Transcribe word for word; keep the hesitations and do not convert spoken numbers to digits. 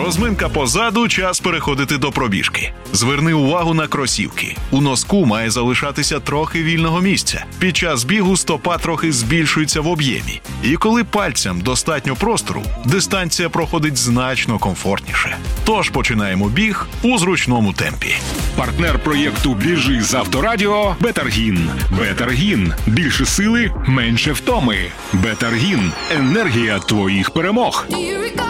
Розминка позаду, час переходити до пробіжки. Зверни увагу на кросівки. У носку має залишатися трохи вільного місця. Під час бігу стопа трохи збільшується в об'ємі. І коли пальцям достатньо простору, дистанція проходить значно комфортніше. Тож починаємо біг у зручному темпі. Партнер проєкту «Біжи з Авторадіо» – Бетаргін. Бетаргін. Більше сили, менше втоми. Бетаргін. Енергія твоїх перемог.